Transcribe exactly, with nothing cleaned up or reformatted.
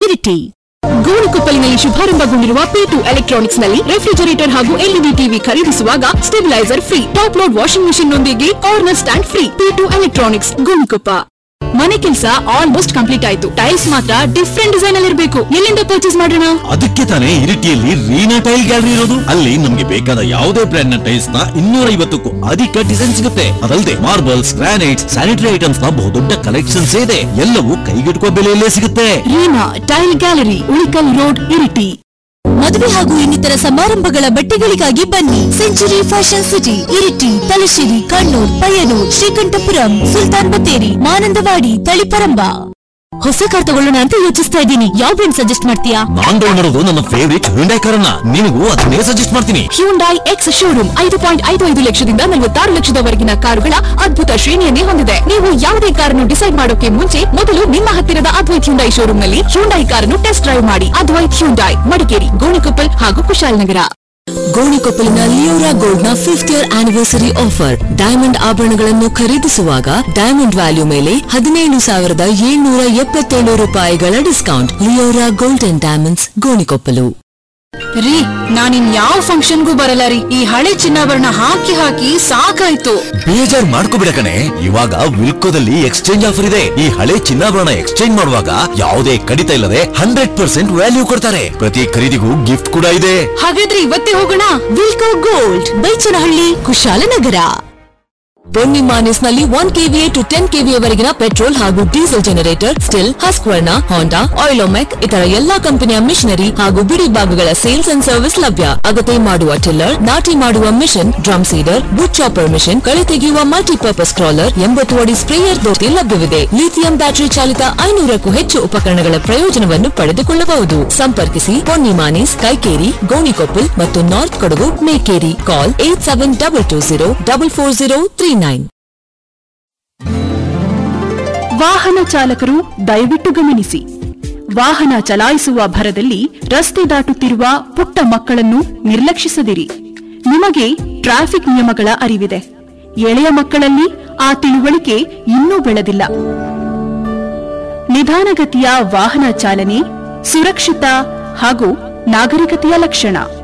Iritty. ಗೋಣಿಕೊಪ್ಪಲಿನಲ್ಲಿ ಶುಭಾರಂಭಗೊಂಡಿರುವ P to electronics ನಲ್ಲಿ refrigerator ಹಾಗೂ LED TV ಖರೀದಿಸುವಾಗ stabiliser free, top load washing machine ನೊಂದಿಗೆ corner stand free. P to electronics Gonikoppa. ಮನೆ ಕೆಲಸ ಆಲ್ಮೋಸ್ಟ್ ಕಂಪ್ಲೀಟ್ ಆಯ್ತು. ಟೈಲ್ಸ್ ಮಾತ್ರ ಡಿಫ್ರೆಂಟ್ ಡಿಸೈನ್ ಅಲ್ಲಿ ಇರಬೇಕು. ಎಲ್ಲಿಂದ ಪರ್ಚೇಸ್ ಮಾಡೋಣ? ಅದಕ್ಕೆ ತಾನೇ ಇರಿಟಿಯಲ್ಲಿ ರೀನಾ ಟೈಲ್ ಗ್ಯಾಲರಿ ಇರೋದು. ಅಲ್ಲಿ ನಮ್ಗೆ ಬೇಕಾದ ಯಾವುದೇ ಬ್ರ್ಯಾಂಡ್ ನ ಟೈಲ್ಸ್ ನ ಇನ್ನೂರ ಐವತ್ತಕ್ಕೂ ಅಧಿಕ ಡಿಸೈನ್ ಸಿಗುತ್ತೆ. ಅದಲ್ಲದೆ ಮಾರ್ಬಲ್ಸ್, ಗ್ರಾನೈಟ್ಸ್, ಸ್ಯಾನಿಟರಿ ಐಟಮ್ಸ್ ನ ಬಹುದೊಡ್ಡ ಕಲೆಕ್ಷನ್ಸ್ ಇದೆ. ಎಲ್ಲವೂ ಕೈಗೆಟುಕುವ ಬೆಲೆಯಲ್ಲೇ ಸಿಗುತ್ತೆ. Reena tail gallery, Ulikkal road, Iritty. ಮದುವೆ ಹಾಗೂ ಇನ್ನಿತರ ಸಮಾರಂಭಗಳ ಬಟ್ಟೆಗಳಿಗಾಗಿ ಬನ್ನಿ. Century fashion city, Iritty, Thalassery, Kannur, Payyanur, Sreekandapuram, Sultan Battery, Manandavadi, Taliparamba. ಹೊಸ ಕಾರ್ ತಗೊಳ್ಳೋಣ ಅಂತ ಯೋಚಿಸ್ತಾ ಇದ್ದೀನಿ. ಯಾವ ಬ್ರ್ಯಾಂಡ್ ಸಜೆಸ್ಟ್ ಮಾಡ್ತೀಯಾ? ನಾನ್ ತಗೊಂಡಿರೋದು ನನ್ನ ಫೇವರಿಟ್ ಹ್ಯುಂಡೈ ಕಾರನ್ನ. ನಿನಗೂ ಅದನ್ನೇ ಸಜೆಸ್ಟ್ ಮಾಡ್ತೀನಿ. ಹ್ಯುಂಡೈ ಎಕ್ಸ್ ಶೋರೂಮ್ ಐದು ಪಾಯಿಂಟ್ ಐದು ಐದು ಲಕ್ಷದಿಂದ ನಲವತ್ತಾರು ಲಕ್ಷದವರೆಗಿನ ಕಾರುಗಳ ಅದ್ಭುತ ಶ್ರೇಣಿಯನ್ನೇ ಹೊಂದಿದೆ. ನೀವು ಯಾವುದೇ ಕಾರನ್ನು ಡಿಸೈಡ್ ಮಾಡೋಕೆ ಮುಂಚೆ ಮೊದಲು ನಿಮ್ಮ ಹತ್ತಿರದ ಅದ್ವೈತ್ ಹ್ಯುಂಡೈ ಶೋರೂಮ್ ನಲ್ಲಿ ಹ್ಯುಂಡೈ ಕಾರನ್ನು ಟೆಸ್ಟ್ ಡ್ರೈವ್ ಮಾಡಿ. ಅದ್ವೈತ್ ಹ್ಯುಂಡೈ, ಮಡಿಕೇರಿ, ಗೋಣಿಕೊಪ್ಪಲ್ ಹಾಗೂ ಕುಶಾಲನಗರ. ಗೋಣಿಕೊಪ್ಪಲಿನ ಲಿಯೋರಾ ಗೋಲ್ಡ್ ನ fifth year anniversary offer. Diamond ಆಭರಣಗಳನ್ನು ಖರೀದಿಸುವಾಗ ಡೈಮಂಡ್ ವ್ಯಾಲ್ಯೂ ಮೇಲೆ ಹದಿನೇಳು ಸಾವಿರದ ಏಳ್ನೂರ ಎಪ್ಪತ್ತೇಳು ರೂಪಾಯಿಗಳ discount. Leora gold and diamonds, Gonikoppal. ರೀ, ನಾನಿನ್ ಯಾವ ಫಂಕ್ಷನ್ಗೂ ಬರಲ್ಲ ರೀ. ಈ ಹಳೆ ಚಿನ್ನಾಭರಣ ಹಾಕಿ ಹಾಕಿ ಸಾಕಾಯ್ತು. ಬೇಜಾರ್ ಮಾಡ್ಕೋಬಿಡ ಕಣೆ, ಇವಾಗ ವಿಲ್ಕೋದಲ್ಲಿ ಎಕ್ಸ್ಚೇಂಜ್ ಆಫರ್ ಇದೆ. ಈ ಹಳೆ ಚಿನ್ನಾಭರಣ ಎಕ್ಸ್ಚೇಂಜ್ ಮಾಡುವಾಗ ಯಾವುದೇ ಕಡಿತ ಇಲ್ಲದೆ ಹಂಡ್ರೆಡ್ ಪರ್ಸೆಂಟ್ ವ್ಯಾಲ್ಯೂ ಕೊಡ್ತಾರೆ. ಪ್ರತಿ ಖರೀದಿಗೂ ಗಿಫ್ಟ್ ಕೂಡ ಇದೆ. ಹಾಗಾದ್ರೆ ಇವತ್ತೇ ಹೋಗೋಣ. ವಿಲ್ಕೋ ಗೋಲ್ಡ್, ಬೈಚನಹಳ್ಳಿ, ಕುಶಾಲನಗರ. ಪೊನ್ನಿಮಾನಿಸ್ ನಲ್ಲಿ one KVA to ten KVA ವರೆಗಿನ ಪೆಟ್ರೋಲ್ ಹಾಗೂ ಡೀಸೆಲ್ ಜನರೇಟರ್, ಸ್ಟಿಲ್, ಹಸ್ಕ್ವರ್ನಾ, ಹೋಂಡಾ, ಆಯಿಲೋಮೆಕ್ ಇತರ ಎಲ್ಲಾ ಕಂಪನಿಯ ಮಿಷನರಿ ಹಾಗೂ ಬಿಡಿ ಭಾಗಗಳ ಸೇಲ್ಸ್ ಅಂಡ್ ಸರ್ವಿಸ್ ಲಭ್ಯ. ಅಗತ್ಯ ಮಾಡುವ ಟಿಲ್ಲರ್, ನಾಟಿ ಮಾಡುವ ಮಿಷನ್, ಡ್ರಮ್ ಸೀಡರ್, ಬುಟ್ ಚಾಪರ್ ಮಿಷನ್, ಕಳೆ ತೆಗೆಯುವ ಮಲ್ಟಿಪರ್ಪಸ್ ಕ್ರಾಲರ್, ಎಂಬತ್ತು ಅಡಿ ಸ್ಪ್ರೇಯರ್ ದೋತಿ ಲಭ್ಯವಿದೆ. ಲಿಥಿಯಂ ಬ್ಯಾಟರಿ ಚಾಲಿತ ಐನೂರಕ್ಕೂ ಹೆಚ್ಚು ಉಪಕರಣಗಳ ಪ್ರಯೋಜನವನ್ನು ಪಡೆದುಕೊಳ್ಳಬಹುದು. ಸಂಪರ್ಕಿಸಿ ಪೊನ್ನಿಮಾನಿಸ್, ಕೈಕೇರಿ, ಗೋಣಿಕೊಪ್ಪಲ್ ಮತ್ತು ನಾರ್ತ್ ಕೊಡಗು, ಮೇಕೇರಿ. ಕಾಲ್ eight seven double two zero double four zero three nine. ವಾಹನ ಚಾಲಕರು ದಯವಿಟ್ಟು ಗಮನಿಸಿ. ವಾಹನ ಚಲಾಯಿಸುವ ಭರದಲ್ಲಿ ರಸ್ತೆ ದಾಟುತ್ತಿರುವ ಪುಟ್ಟ ಮಕ್ಕಳನ್ನು ನಿರ್ಲಕ್ಷಿಸದಿರಿ. ನಿಮಗೆ ಟ್ರಾಫಿಕ್ ನಿಯಮಗಳ ಅರಿವಿದೆ. ಎಳೆಯ ಮಕ್ಕಳಲ್ಲಿ ಆ ತಿಳುವಳಿಕೆ ಇನ್ನೂ ಬೆಳೆದಿಲ್ಲ. ನಿಧಾನಗತಿಯ ವಾಹನ ಚಾಲನೆ ಸುರಕ್ಷಿತ ಹಾಗೂ ನಾಗರಿಕತೆಯ ಲಕ್ಷಣ.